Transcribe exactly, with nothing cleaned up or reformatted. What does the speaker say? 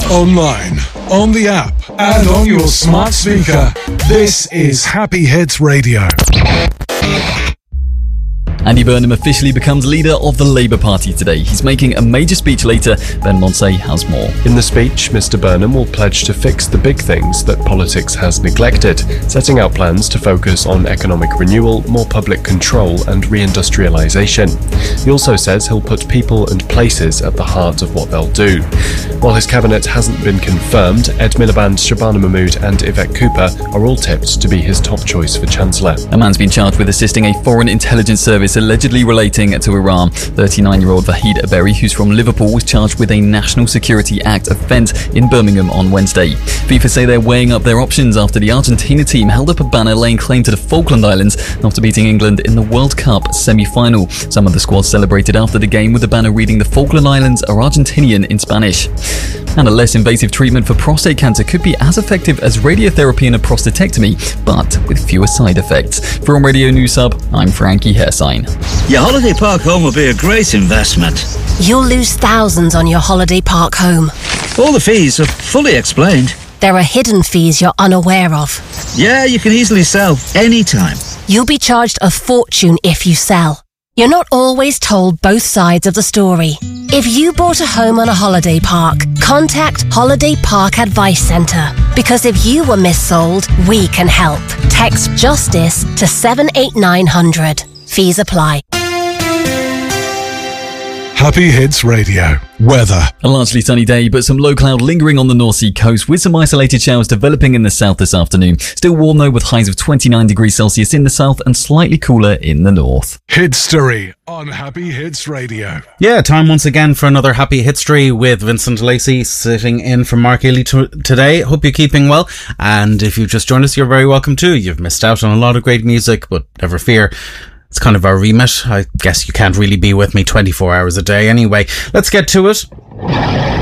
Online, on the app, and on your smart speaker. This is Happy Hits Radio. Andy Burnham officially becomes leader of the Labour Party today. He's making a major speech later. Ben Monsey has more. In the speech, Mister Burnham will pledge to fix the big things that politics has neglected, setting out plans to focus on economic renewal, more public control and reindustrialisation. He also says he'll put people and places at the heart of what they'll do. While his cabinet hasn't been confirmed, Ed Miliband, Shabana Mahmood and Yvette Cooper are all tipped to be his top choice for Chancellor. A man's been charged with assisting a foreign intelligence service allegedly relating to Iran. thirty-nine-year-old Vahid Aberi, who's from Liverpool, was charged with a National Security Act offence in Birmingham on Wednesday. FIFA say they're weighing up their options after the Argentina team held up a banner laying claim to the Falkland Islands after beating England in the World Cup semi-final. Some of the squad celebrated after the game with the banner reading "The Falkland Islands are Argentinian" in Spanish. And a less invasive treatment for prostate cancer could be as effective as radiotherapy and a prostatectomy, but with fewer side effects. From Radio News Hub, I'm Frankie Hairsine. Your holiday park home will be a great investment. You'll lose thousands on your holiday park home. All the fees are fully explained. There are hidden fees you're unaware of. Yeah, you can easily sell anytime. You'll be charged a fortune if you sell. You're not always told both sides of the story. If you bought a home on a holiday park, contact Holiday Park Advice Centre. Because if you were missold, we can help. Text JUSTICE to seven eight nine hundred. Fees apply. Happy Hits Radio. Weather. A largely sunny day, but some low cloud lingering on the North Sea coast with some isolated showers developing in the south this afternoon. Still warm though, with highs of twenty-nine degrees Celsius in the south and slightly cooler in the north. Hitstory on Happy Hits Radio. Yeah, time once again for another Happy History with Vincent Lacey sitting in for Mark Ely t- today. Hope you're keeping well. And if you've just joined us, you're very welcome too. You've missed out on a lot of great music, but never fear. It's kind of our remit. I guess you can't really be with me twenty-four hours a day anyway. Let's get to it.